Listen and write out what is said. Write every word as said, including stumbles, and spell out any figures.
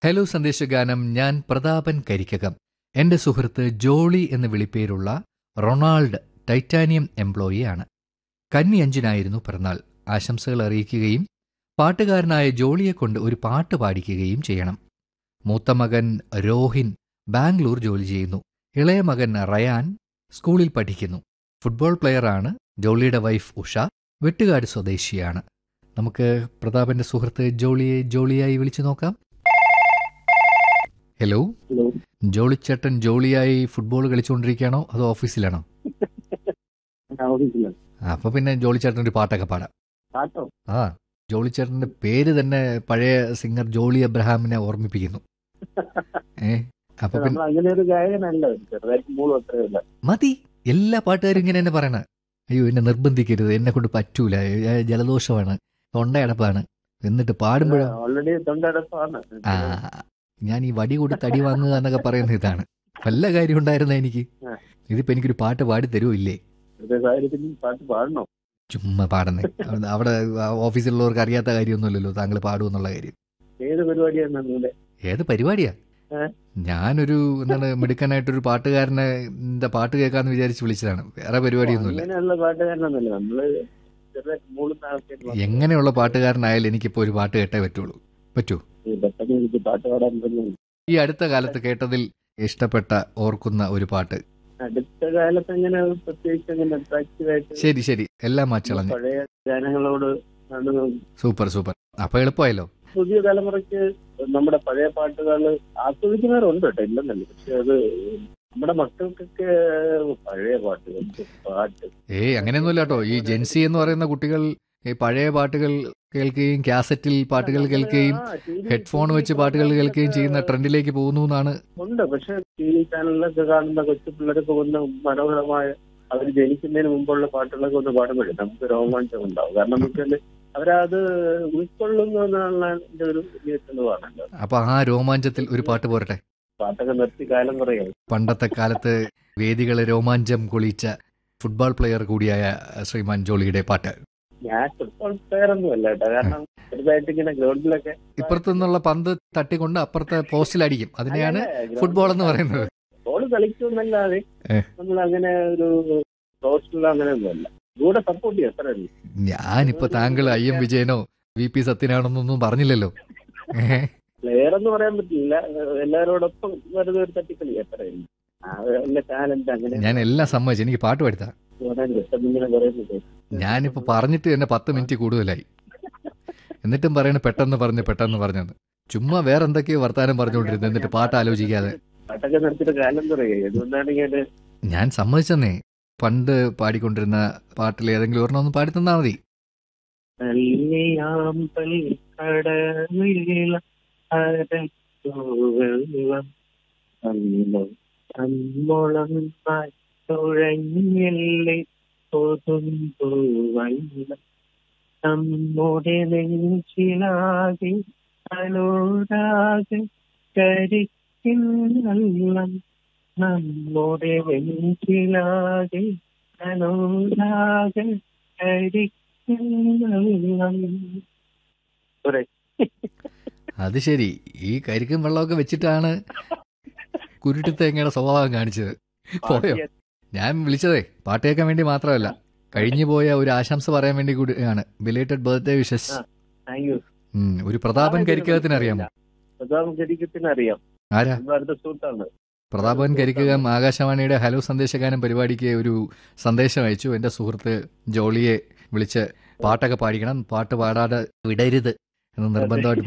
Hello സന്ദേശഗാനം. ഞാൻ പ്രതാപൻ കരിക്കകം. എന്റെ സുഹൃത്ത് ജോളി എന്ന് വിളിപ്പേരുള്ള റൊണാൾഡ് ടൈറ്റാനിയം എംപ്ലോയിയാണ്. കന്നി അഞ്ചിനായിരുന്നു പിറന്നാൾ. ആശംസകൾ അറിയിക്കുകയും പാട്ടുകാരനായ ജോളിയെക്കൊണ്ട് ഒരു പാട്ട് പാടിക്കുകയും ചെയ്യണം. മൂത്ത മകൻ രോഹിൻ ബാംഗ്ലൂർ ജോലി ചെയ്യുന്നു. ഇളയ മകൻ റയാൻ സ്കൂളിൽ പഠിക്കുന്നു. ഫുട്ബോൾ പ്ലെയറാണ്. ജോളിയുടെ വൈഫ് ഉഷ വെട്ടുകാട് സ്വദേശിയാണ്. നമുക്ക് പ്രതാപന്റെ സുഹൃത്ത് ജോളിയെ ജോളിയായി വിളിച്ചു നോക്കാം. ഹലോ, ജോളിച്ചേട്ടൻ ജോളിയായി ഫുട്ബോൾ കളിച്ചുകൊണ്ടിരിക്കുകയാണോ അതോ ഓഫീസിലാണോ? അപ്പൊ പിന്നെ ജോളിച്ചേട്ടൻ ഒരു പാട്ടൊക്കെ പാടാം. ആ, ജോളിച്ചേട്ടന്റെ പേര് തന്നെ പഴയ സിംഗർ ജോളി അബ്രഹാമിനെ ഓർമ്മിപ്പിക്കുന്നു. ഏ അപ്പൊ മതി, എല്ലാ പാട്ടുകാരും ഇങ്ങനെ തന്നെ പറയണ. അയ്യോ, എന്നെ നിർബന്ധിക്കരുത്, എന്നെ കൊണ്ട് പറ്റൂല, ജലദോഷമാണ്, തൊണ്ടയടപ്പാണ്, എന്നിട്ട് പാടുമ്പോഴോ ആ ഞാൻ ഈ വടി കൊടുത്ത് അടി വാങ്ങുക എന്നൊക്കെ പറയുന്ന ഇതാണ്. വല്ല കാര്യം ഉണ്ടായിരുന്ന എനിക്ക്. ഇതിപ്പോ എനിക്കൊരു പാട്ട് പാടി തരുമോ ഇല്ലേ? ചുമ്മാ പാടുന്നേ. അവിടെ ഓഫീസിലുള്ളവർക്ക് അറിയാത്ത കാര്യമൊന്നുമില്ലല്ലോ താങ്കൾ പാടുമെന്നുള്ള കാര്യം. ഏത് പരിപാടിയാ? ഞാനൊരു എന്താണ് മിടുക്കനായിട്ടൊരു പാട്ടുകാരനെ എന്താ പാട്ട് കേൾക്കാന്ന് വിചാരിച്ച് വിളിച്ചതാണ്. വേറെ പരിപാടിയൊന്നുമില്ല. എങ്ങനെയുള്ള പാട്ടുകാരനായാലും എനിക്കിപ്പോ ഒരു പാട്ട് കേട്ടേ പറ്റുള്ളൂ. പറ്റൂ? ഈ അടുത്ത കാലത്ത് കേട്ടതിൽ ഇഷ്ടപ്പെട്ട ഓർക്കുന്ന ഒരു പാട്ട്. അടുത്ത കാലത്ത് അങ്ങനെ പ്രത്യേകിച്ച് അങ്ങനെ അട്രാക്റ്റീവായിട്ട് ശരി ശരി എല്ലാം മാച്ചളഞ്ഞു. പഴയ ഗാനങ്ങളോട് സൂപ്പർ സൂപ്പർ. അപ്പൊ എളുപ്പമായല്ലോ. പുതിയ തലമുറയ്ക്ക് നമ്മുടെ പഴയ പാട്ടുകൾ ആസ്വദിക്കുന്നവരുണ്ട് കേട്ടോ, ഇല്ലെന്നല്ല. പക്ഷെ അത് നമ്മുടെ മക്കൾക്കൊക്കെ പഴയ പാട്ടുകൾ പാട്ട് ഏയ് അങ്ങനെയൊന്നുമില്ല കേട്ടോ. ഈ ജെൻസി എന്ന് പറയുന്ന കുട്ടികൾ ഈ പഴയ പാട്ടുകൾ കേൾക്കുകയും കാസറ്റിൽ പാട്ടുകൾ കേൾക്കുകയും ഹെഡ്ഫോൺ വെച്ച് പാട്ടുകൾ കേൾക്കുകയും ചെയ്യുന്ന ട്രെൻഡിലേക്ക് പോകുന്നു എന്നാണ്. ഉണ്ട്. പക്ഷെ ടി വി ചാനലിലൊക്കെ കാണുന്ന കൊച്ചു പിള്ളേരൊക്കെ ഒന്ന് മനോഹരമായ അവർ ജനിക്കുന്നതിന് മുമ്പുള്ള പാട്ടുകളൊക്കെ ഒന്ന് പാടുമ്പോഴേ നമുക്ക് രോമാഞ്ചം ഉണ്ടാവും. കാരണം വെച്ചാൽ അവരത് ഉൾക്കൊള്ളുന്നു എന്നാണ് എന്റെ ഒരു വലിയ തെളിവാണല്ലോ. അപ്പൊ ആ രോമാഞ്ചത്തിൽ ഒരു പാട്ട് പോരട്ടെ. പാട്ടൊക്കെ നിർത്തി കാലം പറയാം. പണ്ടത്തെ കാലത്ത് വേദികളെ രോമാഞ്ചം കൊള്ളിച്ച ഫുട്ബോൾ പ്ലെയർ കൂടിയായ ശ്രീമാൻ ജോളിയുടെ പാട്ട്. ഞാൻ ഫുട്ബോൾ പ്ലെയർ ഒന്നും അല്ല കേട്ടോ. കാരണം ചെറുതായിട്ട് ഇങ്ങനെ ഗ്രൗണ്ടിലൊക്കെ ഇപ്പുറത്തു നിന്നുള്ള പന്ത് തട്ടിക്കൊണ്ട് അപ്പുറത്തെ പോസ്റ്റിൽ അടിക്കും. അതിനെയാണ് ഫുട്ബോൾ എന്ന് പറയുന്നത്. ഫുട്ബോൾ കളിക്കുമെന്നല്ലാതെ നമ്മൾ അങ്ങനെ ഒരു പോസ്റ്റിലോ അങ്ങനെ ഒന്നുമല്ല. കൂടെ സപ്പോർട്ട് ചെയ്യാം അത്ര. ഞാനിപ്പോ താങ്കൾ ഐ എം വിജയനോ വി പി സത്യനാണെന്നൊന്നും പറഞ്ഞില്ലല്ലോ. പ്ലെയർ എന്ന് പറയാൻ പറ്റില്ല. എല്ലാവരോടൊപ്പം വെറുതെ ഒരു തട്ടിക്കളി അത്ര. ടാലന്റ് അങ്ങനെ ഞാൻ എല്ലാം സമ്മതിച്ചു. എനിക്ക് പാട്ട് പാടുത്താ. ഞാനിപ്പോ പറഞ്ഞിട്ട് തന്നെ പത്ത് മിനിറ്റ് കൂടുതലായി. എന്നിട്ടും പറയണ പെട്ടെന്ന് പറഞ്ഞ് പെട്ടെന്ന് പറഞ്ഞെന്ന്. ചുമ്മാ വേറെ എന്തൊക്കെയോ വർത്താനം പറഞ്ഞുകൊണ്ടിരുന്നു. എന്നിട്ട് പാട്ട് ആലോചിക്കാതെ. പാട്ടൊക്കെ നിർത്തിയിട്ട് കാലം പറയുക. ഞാൻ സമ്മതിച്ചെന്നേ. പണ്ട് പാടിക്കൊണ്ടിരുന്ന പാട്ടിൽ ഏതെങ്കിലും ഒരെണ്ണം ഒന്ന് പാടി തന്നാ മതി. നമ്മുടെ നെഞ്ചിലാകെ അലോരാകെ കരിക്കിന്നല്ലം. നമ്മുടെ നെഞ്ചിലാകെ അലോരാകെ കരിക്കിന്നല്ലം. അത് ശരി. ഈ കരിക്കും വെള്ളമൊക്കെ വെച്ചിട്ടാണ് കുരുട്ടിത്തേങ്ങയുടെ സ്വഭാവം കാണിച്ചത്. പോയോ? ഞാൻ വിളിച്ചതേ പാട്ട് കേൾക്കാൻ വേണ്ടി മാത്രമല്ല, കഴിഞ്ഞു പോയ ഒരു ആശംസ പറയാൻ വേണ്ടി കൂടിയാണ്. Belated birthday wishes. ഒരു പ്രതാപൻ കരിക്കകത്തിന് അറിയാമോ? പ്രതാപൻ കരിക്കത്തിന് അറിയാം. ആരാ? പ്രതാപൻ കരിക്കകം ആകാശവാണിയുടെ ഹലോ സന്ദേശഗാനം പരിപാടിക്ക് ഒരു സന്ദേശം അയച്ചു. എന്റെ സുഹൃത്ത് ജോളിയെ വിളിച്ച് പാട്ടൊക്കെ പാടിക്കണം, പാട്ട് പാടാതെ വിടരുത് എന്ന് നിർബന്ധമായിട്ട്